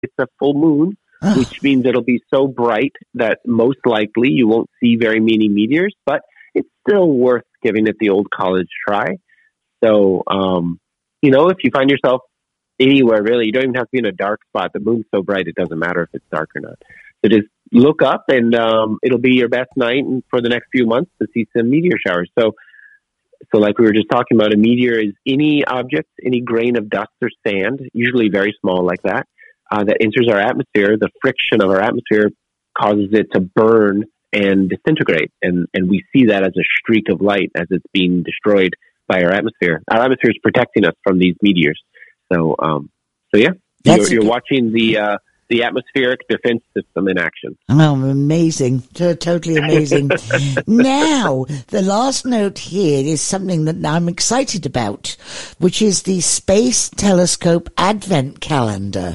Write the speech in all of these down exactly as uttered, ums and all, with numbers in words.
it's a full moon, oh. which means it'll be so bright that most likely you won't see very many meteors, but it's still worth giving it the old college try. So, um, you know, if you find yourself anywhere, really, you don't even have to be in a dark spot. The moon's so bright, it doesn't matter if it's dark or not. So just look up, and um, it'll be your best night for the next few months to see some meteor showers. So, so like we were just talking about, a meteor is any object, any grain of dust or sand, usually very small like that, uh, that enters our atmosphere. The friction of our atmosphere causes it to burn and disintegrate, and, and we see that as a streak of light as it's being destroyed by our atmosphere. Our atmosphere is protecting us from these meteors. So, um, so yeah, you're, you're watching the uh, the atmospheric defense system in action. Oh, amazing. T- totally amazing. Now, the last note here is something that I'm excited about, which is the Space Telescope Advent Calendar.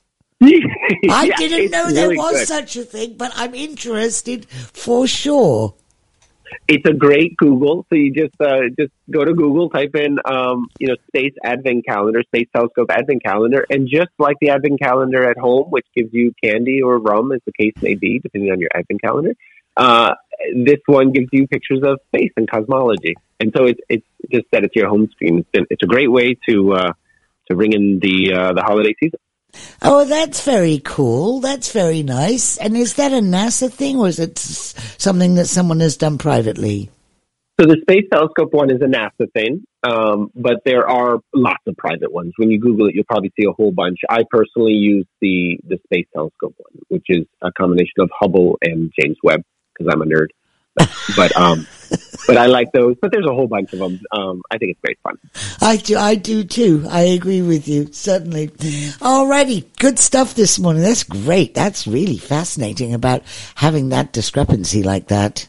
I yeah, didn't know there really was good. such a thing, but I'm interested for sure. It's a great Google. So you just uh, just go to Google, type in um, you know Space Advent Calendar, Space Telescope Advent Calendar, and just like the Advent Calendar at home, which gives you candy or rum, as the case may be, depending on your Advent Calendar, uh, this one gives you pictures of space and cosmology. And so it's it's just set it to your home screen. It's been, it's a great way to uh, to bring in the uh, the holiday season. Oh, that's very cool. That's very nice. And is that a NASA thing, or is it something that someone has done privately? So the Space Telescope one is a NASA thing, um, but there are lots of private ones. When you Google it, you'll probably see a whole bunch. I personally use the, the Space Telescope one, which is a combination of Hubble and James Webb, because I'm a nerd. But, but um, but I like those. But there's a whole bunch of them. Um, I think it's great fun. I do, I do too. I agree with you, certainly. Alrighty, good stuff this morning. That's great. That's really fascinating about having that discrepancy like that.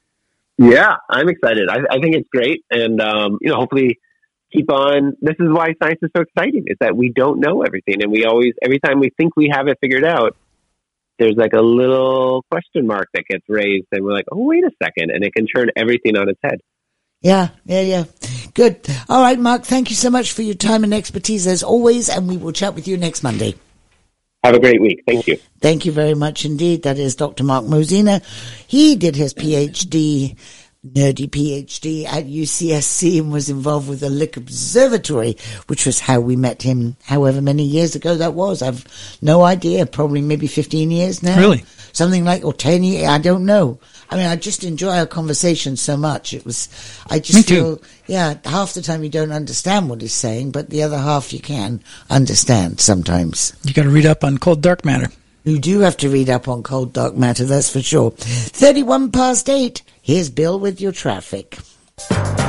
Yeah, I'm excited. I, I think it's great, and um, you know, hopefully, keep on. This is why science is so exciting: is that we don't know everything, and we always, every time we think we have it figured out, there's like a little question mark that gets raised, and we're like, oh, wait a second, and it can turn everything on its head. Yeah, yeah, yeah. Good. All right, Mark, thank you so much for your time and expertise as always, and we will chat with you next Monday. Have a great week. Thank you. Thank you very much indeed. That is Doctor Mark Mosina. He did his PhD, nerdy PhD at U C S C, and was involved with the Lick Observatory, which was how we met him however many years ago that was. I've no idea, probably maybe fifteen years now. Really? Something like, or ten years, I don't know. I mean, I just enjoy our conversation so much. It was, I just Me feel, too. yeah, half the time you don't understand what he's saying, but the other half you can understand sometimes. You got to read up on cold dark matter. You do have to read up on cold dark matter, that's for sure. thirty-one past eight. Here's Bill with your traffic.